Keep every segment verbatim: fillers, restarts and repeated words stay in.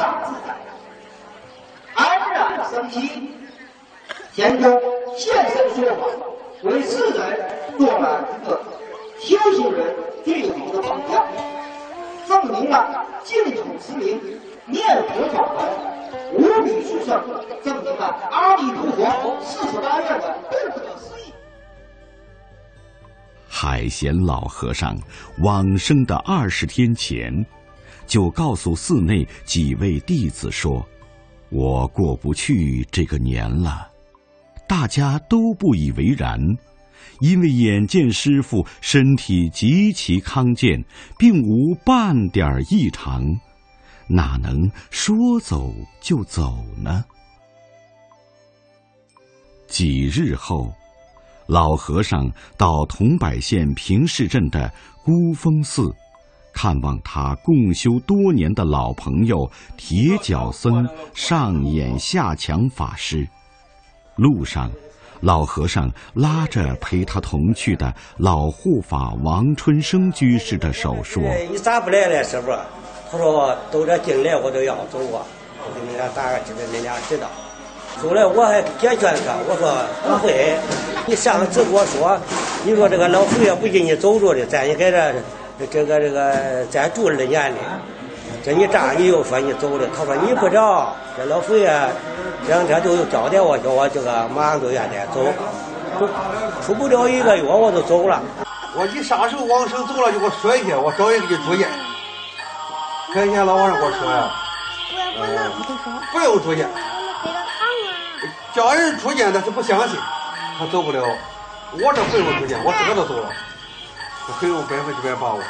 上自在，安然生息。天中现身说法，为世人做了一个修行人最好的榜样，证明了净土之名念佛法门无比殊胜，证明了阿弥陀佛四十八愿的不可思议。 海贤老和尚往生的二十天前，就告诉寺内几位弟子说：“我过不去这个年了。”大家都不以为然，因为眼见师父身体极其康健，并无半点异常，哪能说走就走呢？几日后，老和尚到桐柏县平市镇的孤峰寺，看望他共修多年的老朋友铁脚僧上演下强法师。路上，老和尚拉着陪他同去的老护法王春生居士的手说：“ 你咋不来了，师傅？”他说：“都这进来我都要走啊，我给你俩打个知道，你俩知道。”后来我还解劝他，我说：“不会，你上次跟我说，你说这个老佛爷不给你走着的，咱也在这这个这个咱住了年的。这你这样你又说你走了，他说你不知道，这老佛爷这两天都有交代我，叫我这个马上就愿得走，出不了一个月我就走了。 我你啥时候往生走了就给我说一下，我找人给你住院。前天老和尚给我说呀，呃，不用住院，叫人住院他是不相信，他走不了。我这不用住院，我自个都走了，我很有百分之百把握。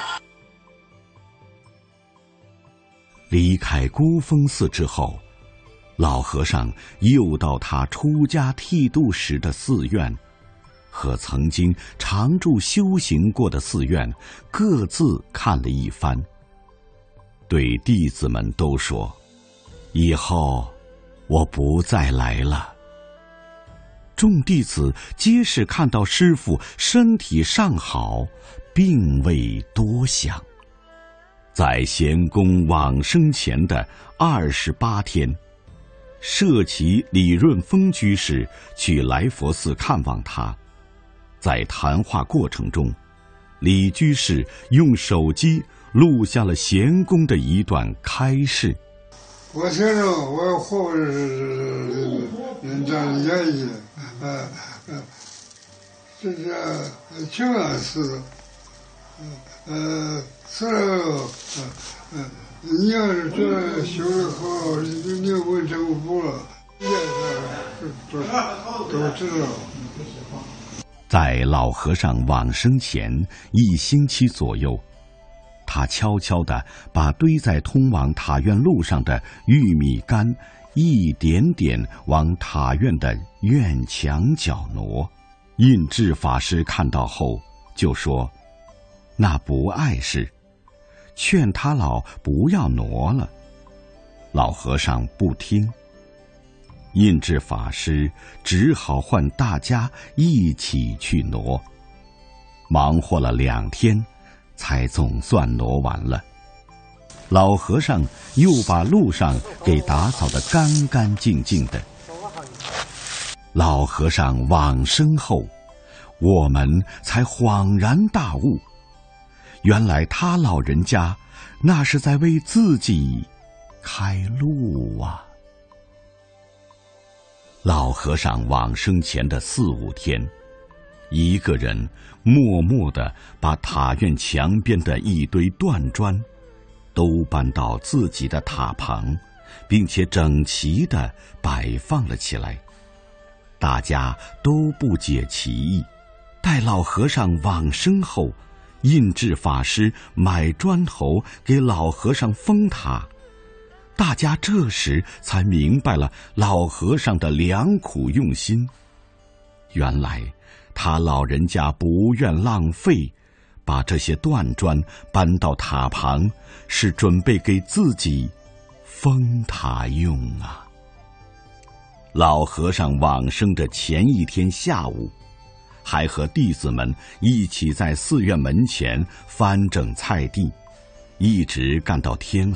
离开孤峰寺之后，老和尚又到他出家剃度时的寺院，和曾经常住修行过的寺院各自看了一番，对弟子们都说：“以后我不再来了。”众弟子皆是看到师父身体尚好，并未多想。在贤公往生前的二十八天，舍其李润峰居士去来佛寺看望他。在谈话过程中，李居士用手机录下了贤公的一段开示：“ 我先生，我活着是人家的原因，呃呃，这是清安寺，呃。”是，嗯嗯，你要是觉得修得好，你你问政府了，也是都都知道。 在老和尚往生前一星期左右，他悄悄地把堆在通往塔院路上的玉米杆一点点往塔院的院墙角挪。印智法师看到后就说：“那不碍事。”劝他老不要挪了，老和尚不听。印智法师只好唤大家一起去挪，忙活了两天，才总算挪完了。老和尚又把路上给打扫得干干净净的。老和尚往生后，我们才恍然大悟，原来他老人家那是在为自己开路啊。老和尚往生前的四五天，一个人默默地把塔院墙边的一堆断砖都搬到自己的塔旁，并且整齐地摆放了起来。大家都不解其意。待老和尚往生后，印智法师买砖头给老和尚封塔，大家这时才明白了老和尚的良苦用心。原来他老人家不愿浪费，把这些断砖搬到塔旁，是准备给自己封塔用啊。老和尚往生的前一天下午，还和弟子们一起在寺院门前翻整菜地，一直干到天